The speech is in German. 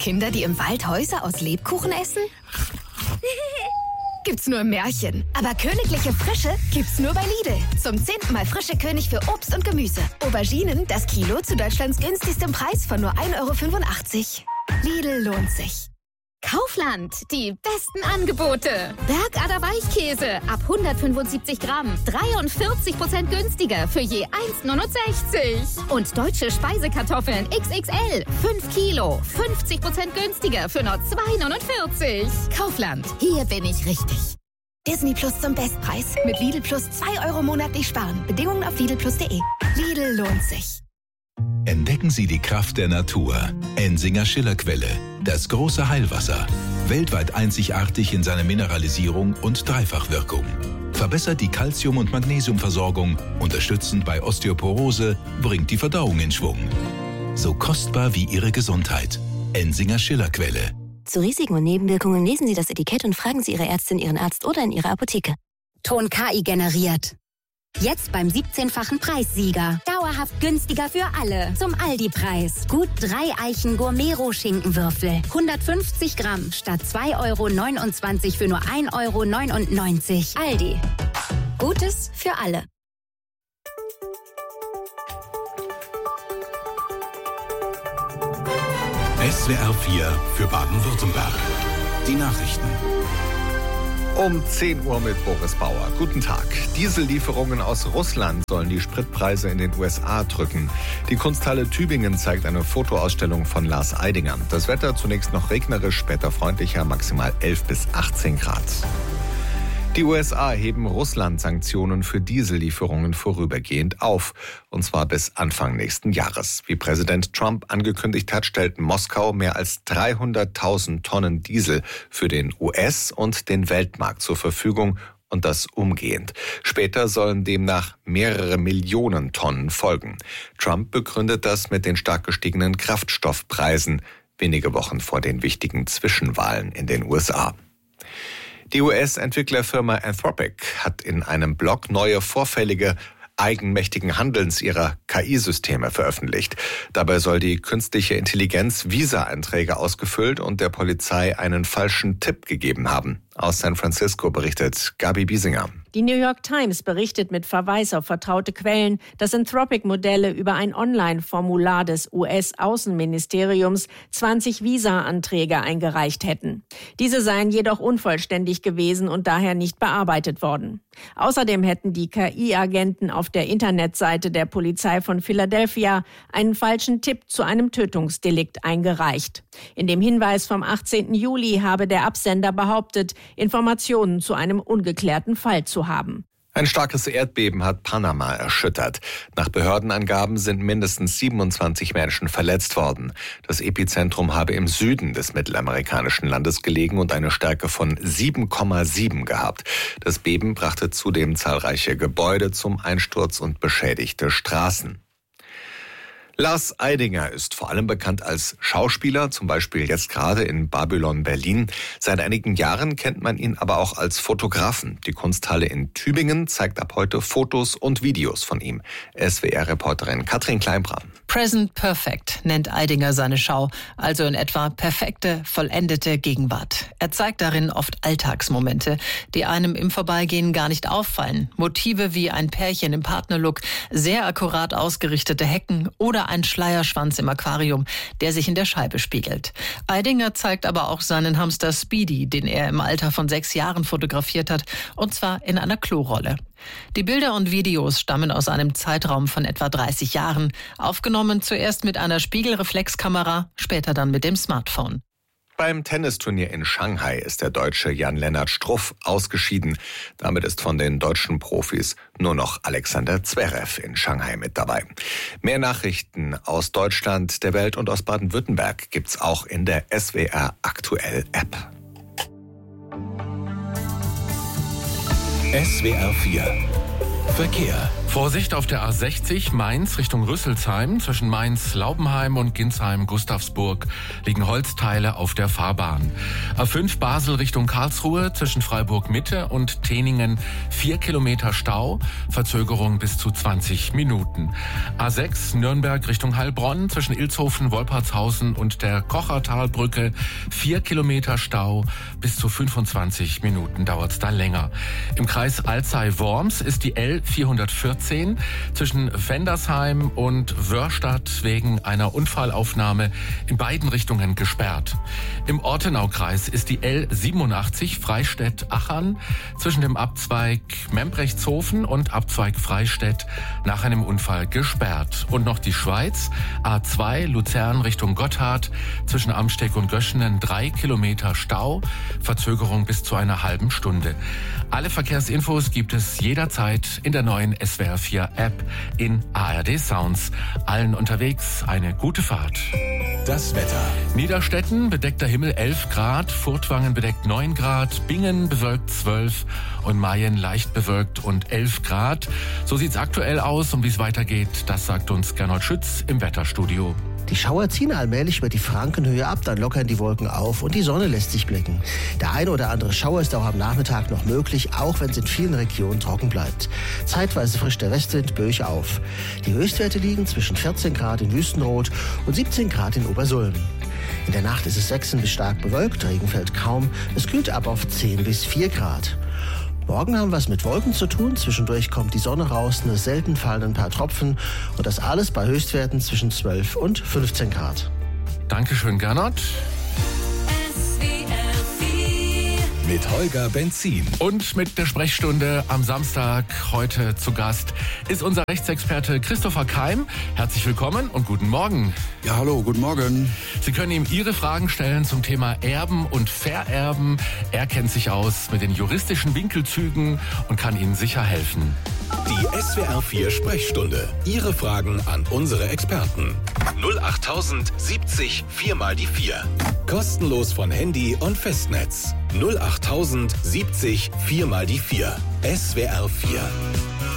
Kinder, die im Wald Häuser aus Lebkuchen essen? Gibt's nur im Märchen. Aber königliche Frische gibt's nur bei Lidl. Zum 10. Mal frische König für Obst und Gemüse. Auberginen, das Kilo zu Deutschlands günstigstem Preis von nur 1,85 €. Lidl lohnt sich. Kaufland, die besten Angebote. Bergader Weichkäse ab 175 Gramm, 43% günstiger für je 1,69 €. Und deutsche Speisekartoffeln XXL, 5 Kilo, 50% günstiger für nur 2,49 €. Kaufland, hier bin ich richtig. Disney Plus zum Bestpreis. Mit Lidl Plus 2 € monatlich sparen. Bedingungen auf lidlplus.de. Lidl lohnt sich. Entdecken Sie die Kraft der Natur. Ensinger Schillerquelle, das große Heilwasser. Weltweit einzigartig in seiner Mineralisierung und Dreifachwirkung. Verbessert die Calcium- und Magnesiumversorgung, unterstützend bei Osteoporose, bringt die Verdauung in Schwung. So kostbar wie Ihre Gesundheit. Ensinger Schillerquelle. Zu Risiken und Nebenwirkungen lesen Sie das Etikett und fragen Sie Ihre Ärztin, Ihren Arzt oder in Ihrer Apotheke. Ton KI generiert. Jetzt beim 17-fachen Preissieger. Dauerhaft günstiger für alle. Zum Aldi-Preis. Gut 3 Eichen Gourmet-Rohschinkenwürfel. 150 Gramm statt 2,29 € für nur 1,99 €. Aldi. Gutes für alle. SWR 4 für Baden-Württemberg. Die Nachrichten. Um 10 Uhr mit Boris Bauer. Guten Tag. Diesellieferungen aus Russland sollen die Spritpreise in den USA drücken. Die Kunsthalle Tübingen zeigt eine Fotoausstellung von Lars Eidinger. Das Wetter zunächst noch regnerisch, später freundlicher, maximal 11 bis 18 Grad. Die USA heben Russland-Sanktionen für Diesellieferungen vorübergehend auf, und zwar bis Anfang nächsten Jahres. Wie Präsident Trump angekündigt hat, stellt Moskau mehr als 300.000 Tonnen Diesel für den US- und den Weltmarkt zur Verfügung, und das umgehend. Später sollen demnach mehrere Millionen Tonnen folgen. Trump begründet das mit den stark gestiegenen Kraftstoffpreisen, wenige Wochen vor den wichtigen Zwischenwahlen in den USA. Die US-Entwicklerfirma Anthropic hat in einem Blog neue Vorfälle eigenmächtigen Handelns ihrer KI-Systeme veröffentlicht. Dabei soll die künstliche Intelligenz Visa-Einträge ausgefüllt und der Polizei einen falschen Tipp gegeben haben. Aus San Francisco berichtet Gabi Biesinger. Die New York Times berichtet mit Verweis auf vertraute Quellen, dass Anthropic-Modelle über ein Online-Formular des US-Außenministeriums 20 Visa-Anträge eingereicht hätten. Diese seien jedoch unvollständig gewesen und daher nicht bearbeitet worden. Außerdem hätten die KI-Agenten auf der Internetseite der Polizei von Philadelphia einen falschen Tipp zu einem Tötungsdelikt eingereicht. In dem Hinweis vom 18. Juli habe der Absender behauptet, Informationen zu einem ungeklärten Fall zu haben. Ein starkes Erdbeben hat Panama erschüttert. Nach Behördenangaben sind mindestens 27 Menschen verletzt worden. Das Epizentrum habe im Süden des mittelamerikanischen Landes gelegen und eine Stärke von 7,7 gehabt. Das Beben brachte zudem zahlreiche Gebäude zum Einsturz und beschädigte Straßen. Lars Eidinger ist vor allem bekannt als Schauspieler, zum Beispiel jetzt gerade in Babylon Berlin. Seit einigen Jahren kennt man ihn aber auch als Fotografen. Die Kunsthalle in Tübingen zeigt ab heute Fotos und Videos von ihm. SWR-Reporterin Katrin Kleinbram. Present Perfect nennt Eidinger seine Schau, also in etwa perfekte, vollendete Gegenwart. Er zeigt darin oft Alltagsmomente, die einem im Vorbeigehen gar nicht auffallen. Motive wie ein Pärchen im Partnerlook, sehr akkurat ausgerichtete Hecken oder ein Schleierschwanz im Aquarium, der sich in der Scheibe spiegelt. Eidinger zeigt aber auch seinen Hamster Speedy, den er im Alter von 6 Jahren fotografiert hat, und zwar in einer Klorolle. Die Bilder und Videos stammen aus einem Zeitraum von etwa 30 Jahren, aufgenommen zuerst mit einer Spiegelreflexkamera, später dann mit dem Smartphone. Beim Tennisturnier in Shanghai ist der Deutsche Jan-Lennart Struff ausgeschieden. Damit ist von den deutschen Profis nur noch Alexander Zverev in Shanghai mit dabei. Mehr Nachrichten aus Deutschland, der Welt und aus Baden-Württemberg gibt's auch in der SWR Aktuell App. SWR 4 Verkehr. Vorsicht auf der A60 Mainz Richtung Rüsselsheim. Zwischen Mainz-Laubenheim und Ginsheim-Gustavsburg liegen Holzteile auf der Fahrbahn. A5 Basel Richtung Karlsruhe zwischen Freiburg-Mitte und Teningen 4 Kilometer Stau, Verzögerung bis zu 20 Minuten. A6 Nürnberg Richtung Heilbronn zwischen Ilshofen, Wolpertshausen und der Kochertalbrücke 4 Kilometer Stau, bis zu 25 Minuten dauert's da länger. Im Kreis Alzey-Worms ist die L414 zwischen Vendersheim und Wörstadt wegen einer Unfallaufnahme in beiden Richtungen gesperrt. Im Ortenaukreis ist die L87 Freistädt-Achern zwischen dem Abzweig Membrechtshofen und Abzweig Freistädt nach einem Unfall gesperrt. Und noch die Schweiz, A2 Luzern Richtung Gotthard zwischen Amsteg und Göschenen 3 Kilometer Stau, Verzögerung bis zu einer halben Stunde. Alle Verkehrsinfos gibt es jederzeit in der neuen SWR 4 App in ARD Sounds. Allen unterwegs eine gute Fahrt. Das Wetter. Niederstetten bedeckter Himmel 11 Grad, Furtwangen bedeckt 9 Grad, Bingen bewölkt 12 und Mayen leicht bewölkt und 11 Grad. So sieht's aktuell aus und wie es weitergeht, das sagt uns Gernot Schütz im Wetterstudio. Die Schauer ziehen allmählich über die Frankenhöhe ab, dann lockern die Wolken auf und die Sonne lässt sich blicken. Der eine oder andere Schauer ist auch am Nachmittag noch möglich, auch wenn es in vielen Regionen trocken bleibt. Zeitweise frischt der Westwind böig auf. Die Höchstwerte liegen zwischen 14 Grad in Wüstenrot und 17 Grad in Obersulm. In der Nacht ist es wechselnd bis stark bewölkt, Regen fällt kaum, es kühlt ab auf 10 bis 4 Grad. Morgen haben wir es mit Wolken zu tun, zwischendurch kommt die Sonne raus, nur selten fallen ein paar Tropfen und das alles bei Höchstwerten zwischen 12 und 15 Grad. Dankeschön, Gernot. Mit Holger Benzin. Und mit der Sprechstunde am Samstag heute zu Gast ist unser Rechtsexperte Christopher Keim. Herzlich willkommen und guten Morgen. Ja, hallo, guten Morgen. Sie können ihm Ihre Fragen stellen zum Thema Erben und Vererben. Er kennt sich aus mit den juristischen Winkelzügen und kann Ihnen sicher helfen. Die SWR 4 Sprechstunde. Ihre Fragen an unsere Experten. 08000 70 4 mal die 4. Kostenlos von Handy und Festnetz. 08000 70 4 mal die 4. SWR 4.